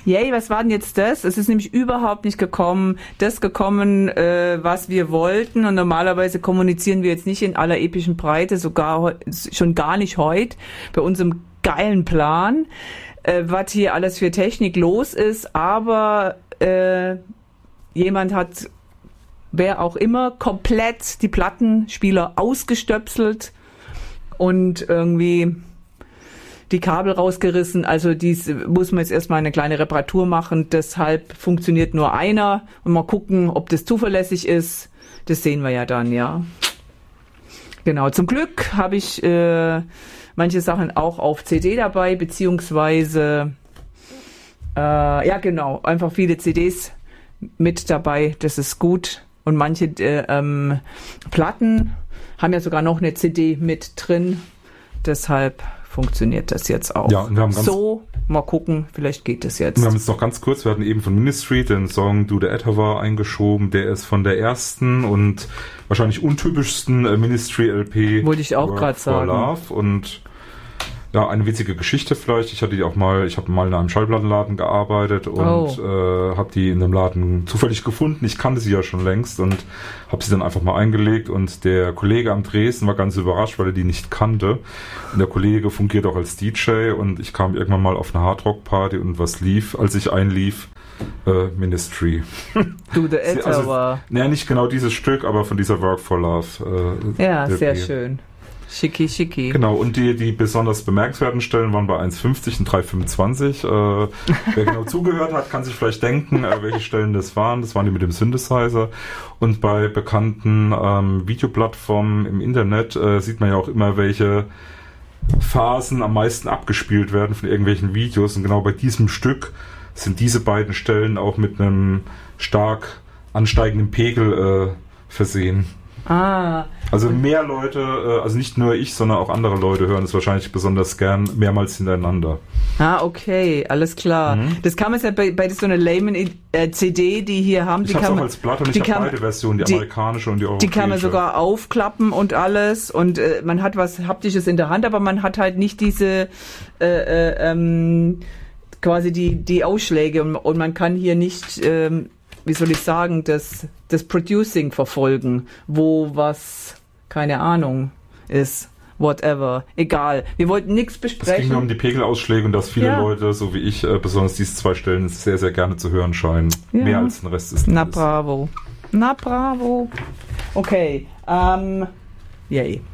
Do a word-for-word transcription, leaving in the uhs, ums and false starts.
yay, was war denn jetzt das? Es ist nämlich überhaupt nicht gekommen, das gekommen, äh, was wir wollten. Und normalerweise kommunizieren wir jetzt nicht in aller epischen Breite, sogar schon gar nicht heute, bei unserem geilen Plan, äh, was hier alles für Technik los ist. Aber äh, jemand hat, wer auch immer, komplett die Plattenspieler ausgestöpselt und irgendwie die Kabel rausgerissen. Also dies muss man jetzt erstmal eine kleine Reparatur machen. Deshalb funktioniert nur einer. Und mal gucken, ob das zuverlässig ist. Das sehen wir ja dann, ja. Genau. Zum Glück habe ich äh, manche Sachen auch auf C D dabei, beziehungsweise äh, ja genau, einfach viele C Ds mit dabei. Das ist gut. Und manche äh, ähm, Platten haben ja sogar noch eine C D mit drin. Deshalb funktioniert das jetzt auch. Ja, und wir haben ganz so, mal gucken, vielleicht geht es jetzt. Wir haben jetzt noch ganz kurz, wir hatten eben von Ministry den Song Do the Etawah eingeschoben, der ist von der ersten und wahrscheinlich untypischsten äh, Ministry-L P. Wollte ich auch gerade sagen. Love. Und ja, eine witzige Geschichte vielleicht. Ich hatte die auch mal, ich habe mal in einem Schallplattenladen gearbeitet und oh. äh, habe die in einem Laden zufällig gefunden. Ich kannte sie ja schon längst und habe sie dann einfach mal eingelegt und der Kollege am Dresden war ganz überrascht, weil er die nicht kannte. Und der Kollege fungiert auch als D J und ich kam irgendwann mal auf eine Hardrock-Party und was lief, als ich einlief, äh, Ministry. Do the Etawah. Also, naja, nicht genau dieses Stück, aber von dieser Work for Love. Äh, ja, sehr schön. Schicki, schicki. Genau, und die, die besonders bemerkenswerten Stellen waren bei eins fünfzig und drei fünfundzwanzig. Äh, wer genau zugehört hat, kann sich vielleicht denken, äh, welche Stellen das waren. Das waren die mit dem Synthesizer. Und bei bekannten ähm, Videoplattformen im Internet äh, sieht man ja auch immer, welche Phasen am meisten abgespielt werden von irgendwelchen Videos. Und genau bei diesem Stück sind diese beiden Stellen auch mit einem stark ansteigenden Pegel äh, versehen. Ah. Also mehr Leute, also nicht nur ich, sondern auch andere Leute hören es wahrscheinlich besonders gern mehrmals hintereinander. Ah, okay, alles klar. Mhm. Das kann man ja bei, bei so einer Layman-C D, die hier haben. Ich habe es auch als Blatt und ich habe beide Versionen, die, die amerikanische und die europäische. Die kann man sogar aufklappen und alles und äh, man hat was Haptisches in der Hand, aber man hat halt nicht diese äh, äh, ähm, quasi die, die Ausschläge und, und man kann hier nicht... Ähm, wie soll ich sagen, das, das Producing verfolgen, wo was, keine Ahnung, ist, whatever, egal. Wir wollten nichts besprechen. Es ging nur um die Pegelausschläge und dass viele ja. Leute, so wie ich, äh, besonders diese zwei Stellen sehr, sehr gerne zu hören scheinen. Ja. Mehr als den Rest des Liedes. Na bravo. Na bravo. Okay, ähm, yay.